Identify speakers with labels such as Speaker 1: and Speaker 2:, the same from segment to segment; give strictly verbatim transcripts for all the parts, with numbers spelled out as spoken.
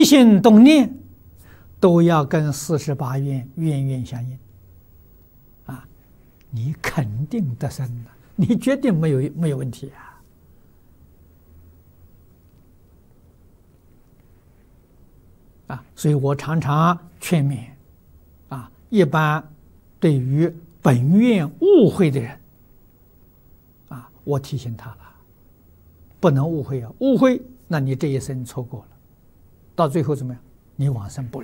Speaker 1: 心动念都要跟四十八愿愿愿相应啊，你肯定得生了，你绝对没有没有问题啊。啊，所以我常常劝勉啊，一般对于本愿误会的人啊，我提醒他了，不能误会啊，误会那你这一生错过了，到最后怎么样？你往生不了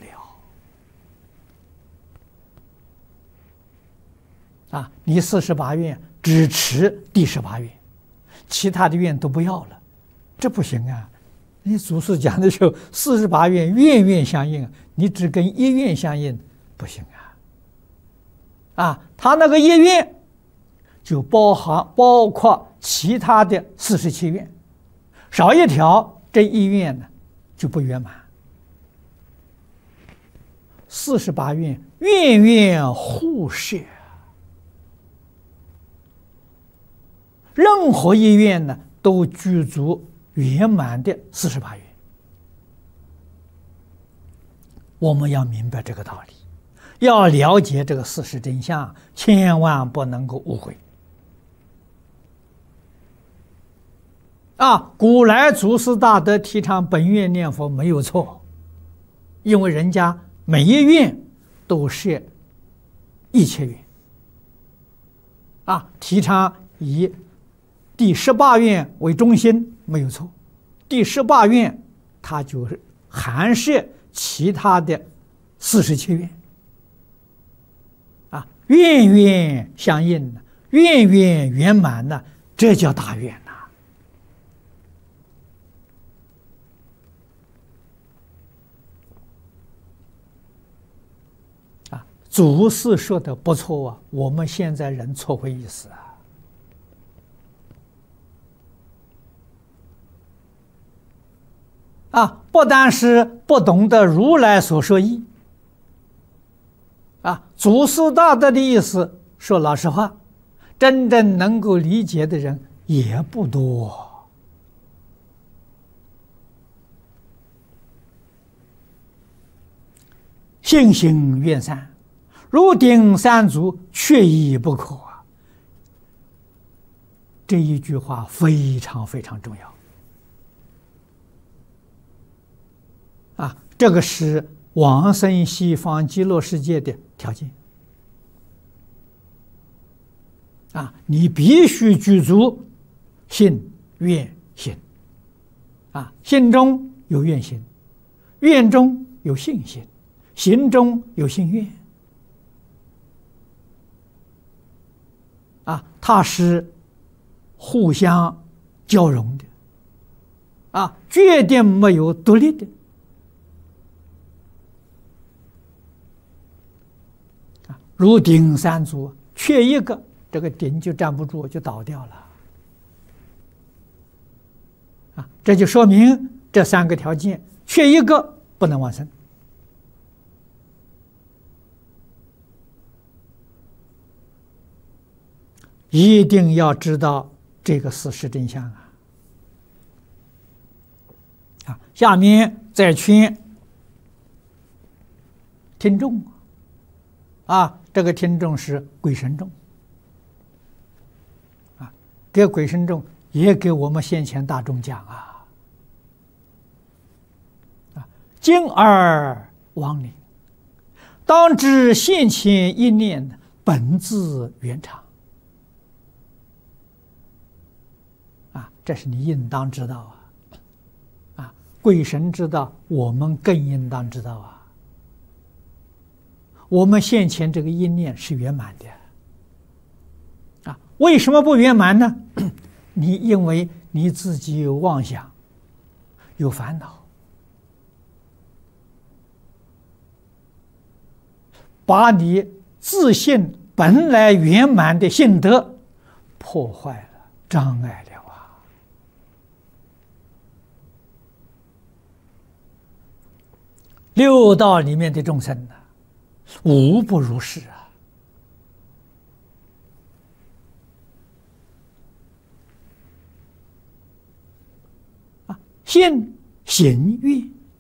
Speaker 1: 啊！你四十八愿只持第十八愿，其他的愿都不要了，这不行啊！你祖师讲的时候，四十八愿愿愿相应，你只跟一愿相应不行啊！啊，他那个一愿就包含包括其他的四十七愿，少一条，这一愿呢就不圆满。四十八愿愿愿互摄，任何一愿呢都具足圆满的四十八愿。我们要明白这个道理，要了解这个事实真相，千万不能够误会。啊，古来祖师大德提倡本愿念佛没有错，因为人家每一愿都是一切愿啊，提倡以第十八愿为中心没有错，第十八愿它就是含摄其他的四十七愿啊，愿愿相应呢，愿愿圆满呢，这叫大愿呐。祖师说的不错啊，我们现在人错会意思啊！啊，不单是不懂得如来所说义啊，祖师大德的意思，说老实话，真正能够理解的人也不多。信行愿善，如顶三足，缺一不可啊！这一句话非常非常重要啊！这个是往生西方极乐世界的条件啊！你必须具足信愿行啊！心中有愿心，愿中有信心，行中有信愿。啊，它是互相交融的，啊，决定没有独立的，啊，如顶三足，缺一个，这个顶就站不住，就倒掉了，啊，这就说明这三个条件缺一个不能往生。一定要知道这个事实真相啊！啊，下面再劝听众啊，这个听众是鬼神众啊，给鬼神众也给我们现前大众讲啊啊，敬而亡灵，当知现前一念本自圆常。这是你应当知道啊！啊，鬼神知道，我们更应当知道啊！我们现前这个一念是圆满的啊，为什么不圆满呢？你因为你自己有妄想，有烦恼，把你自信本来圆满的性德破坏了，障碍了。六道里面的众生呢，无不如是啊！啊，信行愿